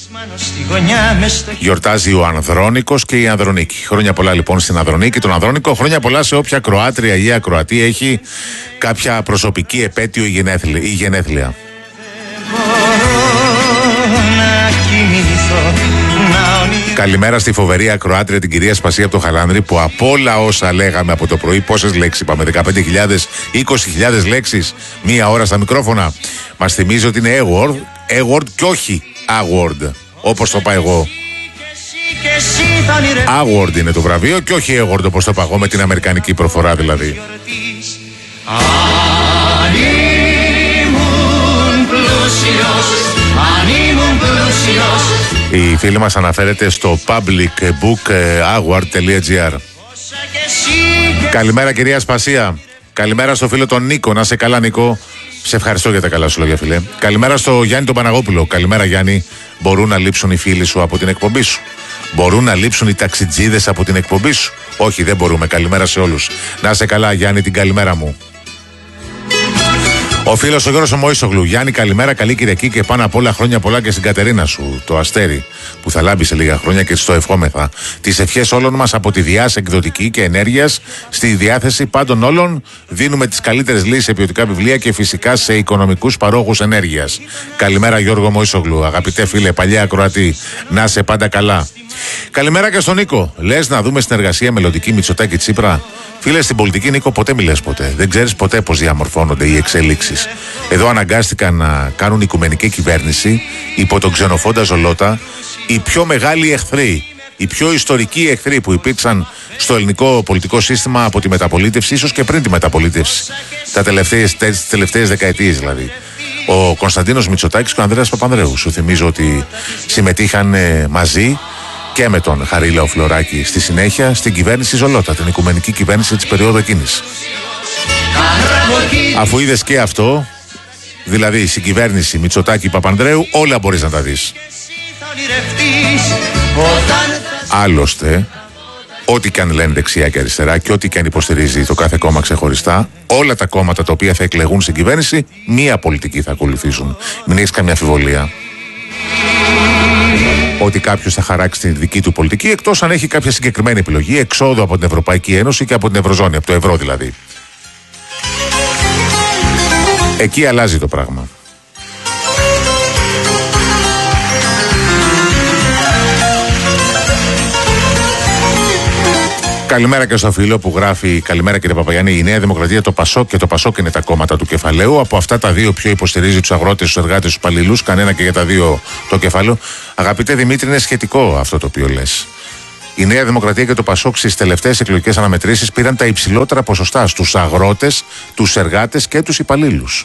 Γιορτάζει ο Ανδρώνικος και η Ανδρονίκη. Χρόνια πολλά λοιπόν στην Ανδρονίκη, τον Ανδρώνικο. Χρόνια πολλά σε όποια Κροάτρια ή ακροατή έχει κάποια προσωπική επέτειο ή γενέθλια. Καλημέρα στη φοβερή ακροάτρια την κυρία Σπασία από το Χαλάνδρη, που από όλα όσα λέγαμε από το πρωί, πόσες λέξεις είπαμε, 15.000, 20.000 λέξεις μία ώρα στα μικρόφωνα, μας θυμίζει ότι είναι award και όχι award, όπως το πάω εγώ. Award είναι το βραβείο και όχι award, όπως το πάω εγώ, με την αμερικανική προφορά δηλαδή. Η φίλη μας αναφέρεται στο publicbookaward.gr. Καλημέρα κυρία Σπασία. Καλημέρα στο φίλο τον Νίκο. Να σε καλά Νίκο. Σε ευχαριστώ για τα καλά σου λόγια φίλε. Καλημέρα στο Γιάννη τον Παναγόπουλο. Καλημέρα Γιάννη. Μπορούν να λείψουν οι φίλοι σου από την εκπομπή σου? Μπορούν να λείψουν οι ταξιτζίδες από την εκπομπή σου? Όχι, δεν μπορούμε. Καλημέρα σε όλους. Να σε καλά Γιάννη, την καλημέρα μου. Ο φίλος ο Γιώργος ο Μωύσογλου. Γιάννη, καλημέρα, καλή Κυριακή και πάνω απ' όλα χρόνια πολλά και στην Κατερίνα σου, το αστέρι, που θα λάμπει σε λίγα χρόνια και στο ευχόμεθα. Τις ευχές όλων μας από τη Διάς Εκδοτική και Ενέργειας, στη διάθεση πάντων όλων, δίνουμε τις καλύτερες λύσεις σε ποιοτικά βιβλία και φυσικά σε οικονομικούς παρόχους ενέργειας. Καλημέρα Γιώργο Μωύσογλου, αγαπητέ φίλε, παλιά ακροατή, να σε πάντα καλά. Καλημέρα και στον Νίκο. Λες να δούμε συνεργασία μελλοντική Μητσοτάκη Τσίπρα? Φίλε, στην πολιτική Νίκο ποτέ μιλές ποτέ. Δεν ξέρεις ποτέ πώς διαμορφώνονται οι εξελίξεις. Εδώ αναγκάστηκαν να κάνουν οικουμενική κυβέρνηση υπό τον ξενοφόντα Ζολότα οι πιο μεγάλοι εχθροί, οι πιο ιστορικοί εχθροί που υπήρξαν στο ελληνικό πολιτικό σύστημα από τη μεταπολίτευση, ίσως και πριν τη μεταπολίτευση. Τις τελευταίες δεκαετίες δηλαδή. Ο Κωνσταντίνος Μητσοτάκης και ο Ανδρέας Παπανδρέου. Σου θυμίζω ότι συμμετείχαν μαζί και με τον Χαρίλαο Φλωράκη στη συνέχεια στην κυβέρνηση Ζολότα, την οικουμενική κυβέρνηση της περίοδου εκείνης. Αφού είδες και αυτό, δηλαδή συγκυβέρνηση Μητσοτάκη Παπανδρέου, όλα μπορείς να τα δεις. Άλλωστε, ό,τι και αν λένε δεξιά και αριστερά και ό,τι και αν υποστηρίζει το κάθε κόμμα ξεχωριστά, όλα τα κόμματα τα οποία θα εκλεγούν στην κυβέρνηση, μία πολιτική θα ακολουθήσουν. Μην έχεις καμία αμφιβολία ότι κάποιος θα χαράξει την δική του πολιτική, εκτός αν έχει κάποια συγκεκριμένη επιλογή εξόδου από την Ευρωπαϊκή Ένωση και από την Ευρωζώνη, από το ευρώ δηλαδή. Εκεί αλλάζει το πράγμα. Καλημέρα και στο φίλο που γράφει: καλημέρα κύριε Παπαγιάννη. Η Νέα Δημοκρατία, το ΠΑΣΟΚ και το ΠΑΣΟΚ είναι τα κόμματα του κεφαλαίου. Από αυτά τα δύο, ποιο υποστηρίζει τους αγρότες, τους εργάτες, τους υπαλλήλους? Κανένα και για τα δύο το κεφάλαιο. Αγαπητέ Δημήτρη, είναι σχετικό αυτό το οποίο λες. Η Νέα Δημοκρατία και το ΠΑΣΟΚ στις τελευταίες εκλογικές αναμετρήσεις πήραν τα υψηλότερα ποσοστά στους αγρότες, τους εργάτες και τους υπαλλήλους.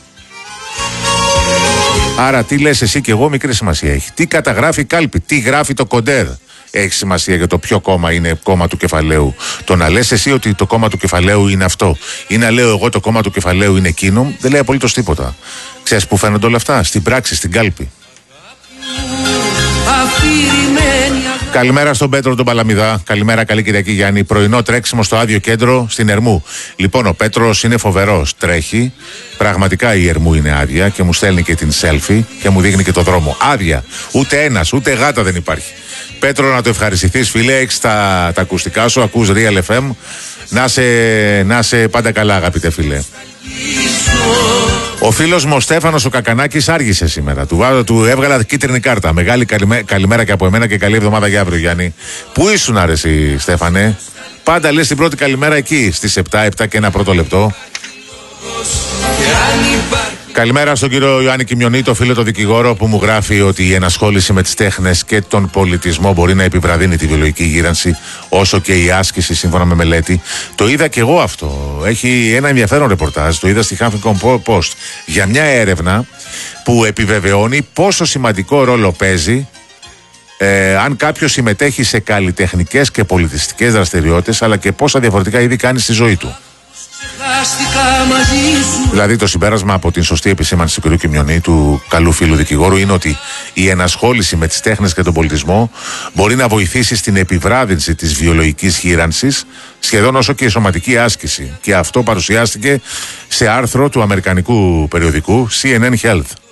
Άρα, τι λες εσύ και εγώ, μικρή σημασία έχει. Τι καταγράφει η κάλπη, τι γράφει το κοντέρ. Έχει σημασία για το ποιο κόμμα είναι κόμμα του κεφαλαίου. Το να λες εσύ ότι το κόμμα του κεφαλαίου είναι αυτό ή να λέω εγώ το κόμμα του κεφαλαίου είναι εκείνο, δεν λέει απολύτως τίποτα. Ξέρεις που φαίνονται όλα αυτά? Στην πράξη, στην κάλπη. Καλημέρα στον Πέτρο τον Παλαμιδά. Καλημέρα, καλή Κυριακή Γιάννη. Πρωινό τρέξιμο στο άδειο κέντρο στην Ερμού. Λοιπόν, ο Πέτρος είναι φοβερός. Τρέχει. Πραγματικά η Ερμού είναι άδεια και μου στέλνει και την selfie και μου δείχνει και το δρόμο. Άδεια. Ούτε ένας, ούτε γάτα δεν υπάρχει. Πέτρο, να το ευχαριστηθείς φίλε, έχεις τα ακουστικά σου, ακούς Real FM. Να σε πάντα καλά αγαπητέ φίλε. Ο φίλος μου ο Στέφανος ο Κακανάκης άργησε σήμερα. Του έβγαλα κίτρινη κάρτα. Μεγάλη καλημέρα και από εμένα και καλή εβδομάδα για αύριο Γιάννη. Πού ήσουν αρέσει Στέφανε? Πάντα λες την πρώτη καλημέρα εκεί στις 7 και ένα πρώτο λεπτό. Καλημέρα στον κύριο Ιωάννη Κιμιονή, το φίλο το δικηγόρο που μου γράφει ότι η ενασχόληση με τις τέχνες και τον πολιτισμό μπορεί να επιβραδύνει τη βιολογική γύρανση όσο και η άσκηση σύμφωνα με μελέτη. Το είδα και εγώ αυτό. Έχει ένα ενδιαφέρον ρεπορτάζ, το είδα στη Huffington Post για μια έρευνα που επιβεβαιώνει πόσο σημαντικό ρόλο παίζει αν κάποιος συμμετέχει σε καλλιτεχνικές και πολιτιστικές δραστηριότητες, αλλά και πόσα διαφορετικά είδη κάνει στη ζωή του. Δηλαδή το συμπέρασμα από την σωστή επισήμανση του κ. Κιμιονή, του καλού φίλου δικηγόρου, είναι ότι η ενασχόληση με τις τέχνες και τον πολιτισμό μπορεί να βοηθήσει στην επιβράδυνση της βιολογικής γύρανσης σχεδόν όσο και η σωματική άσκηση. Και αυτό παρουσιάστηκε σε άρθρο του αμερικανικού περιοδικού CNN Health.